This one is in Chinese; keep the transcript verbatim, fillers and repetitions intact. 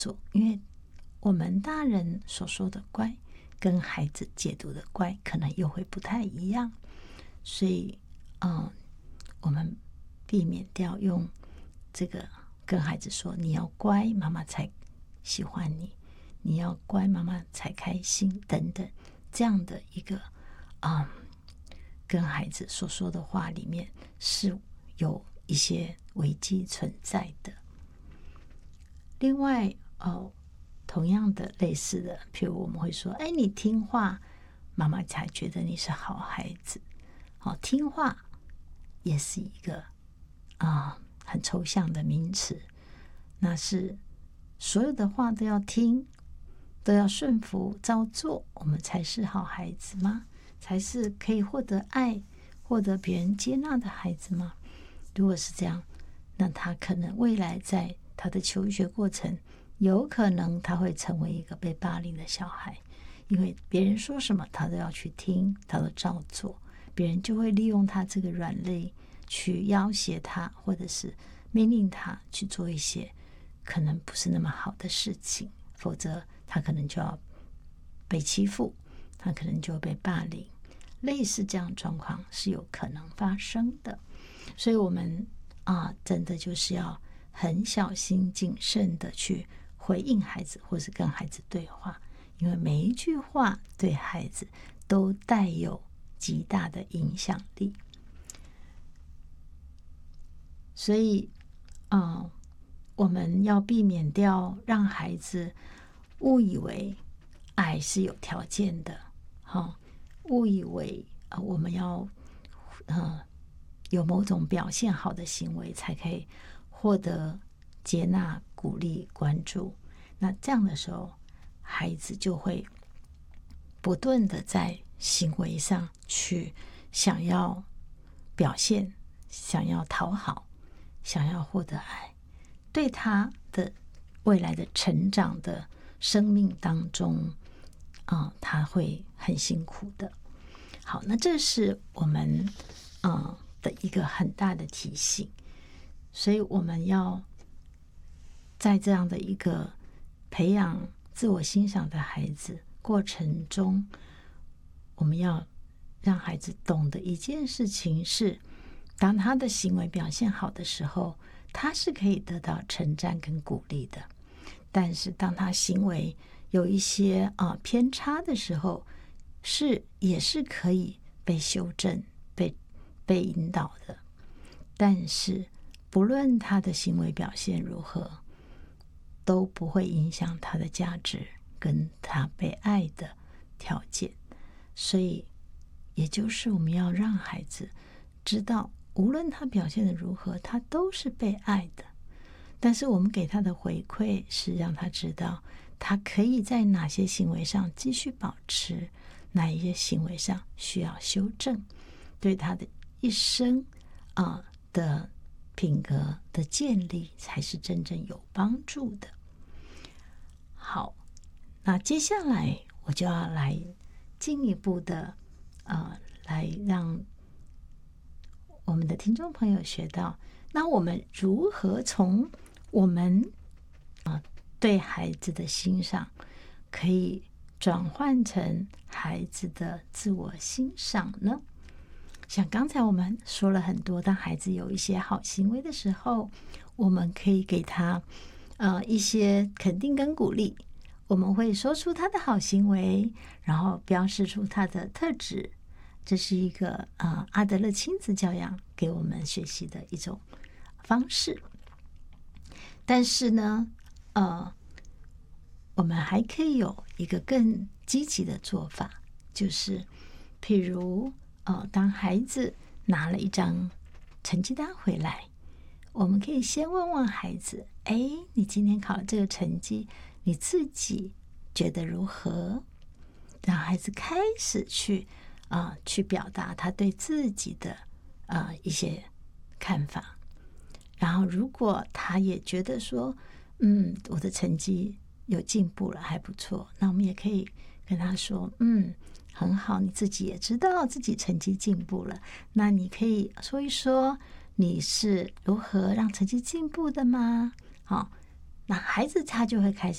做，因为我们大人所说的乖跟孩子解读的乖可能又会不太一样，所以嗯，我们避免掉用这个跟孩子说你要乖妈妈才喜欢你，你要乖妈妈才开心等等，这样的一个嗯，跟孩子所说的话里面是有一些危机存在的。另外哦，同样的类似的，譬如我们会说，哎，你听话妈妈才觉得你是好孩子。好，听话也是一个啊、很抽象的名词，那是所有的话都要听，都要顺服照做，我们才是好孩子吗？才是可以获得爱获得别人接纳的孩子吗？如果是这样，那他可能未来在他的求学过程，有可能他会成为一个被霸凌的小孩，因为别人说什么他都要去听，他都照做，别人就会利用他这个软肋去要挟他，或者是命令他去做一些可能不是那么好的事情，否则他可能就要被欺负，他可能就会被霸凌，类似这样的状况是有可能发生的。所以我们啊，真的就是要很小心谨慎的去回应孩子，或是跟孩子对话，因为每一句话对孩子都带有极大的影响力。所以啊，我们要避免掉让孩子误以为爱是有条件的，哦、误以为、呃、我们要呃有某种表现好的行为才可以获得接纳、鼓励、关注。那这样的时候，孩子就会不断的在行为上去想要表现，想要讨好，想要获得爱，对他的未来的成长的生命当中啊、呃，他会很辛苦的。好，那这是我们啊、呃、的一个很大的提醒，所以我们要在这样的一个培养自我欣赏的孩子过程中，我们要让孩子懂得一件事情是，当他的行为表现好的时候，他是可以得到称赞跟鼓励的，但是当他行为有一些啊偏差的时候，是也是可以被修正、被被引导的。但是不论他的行为表现如何，都不会影响他的价值跟他被爱的条件。所以也就是我们要让孩子知道，无论他表现的如何，他都是被爱的。但是我们给他的回馈是让他知道，他可以在哪些行为上继续保持，哪一些行为上需要修正，对他的一生啊、呃、的品格的建立才是真正有帮助的。好，那接下来我就要来进一步的呃，来让我们的听众朋友学到，那我们如何从我们啊、呃、对孩子的欣赏，可以转换成孩子的自我欣赏呢？像刚才我们说了很多，当孩子有一些好行为的时候，我们可以给他呃一些肯定跟鼓励。我们会说出他的好行为，然后标示出他的特质。这是一个呃阿德勒亲子教养给我们学习的一种方式。但是呢，呃，我们还可以有一个更积极的做法，就是譬如呃，当孩子拿了一张成绩单回来，我们可以先问问孩子：哎，你今天考了这个成绩，你自己觉得如何？让孩子开始去啊、呃，去表达他对自己的啊、呃、一些看法。然后，如果他也觉得说，嗯，我的成绩有进步了，还不错，那我们也可以跟他说，嗯，很好，你自己也知道自己成绩进步了，那你可以说一说你是如何让成绩进步的吗？好，那孩子他就会开始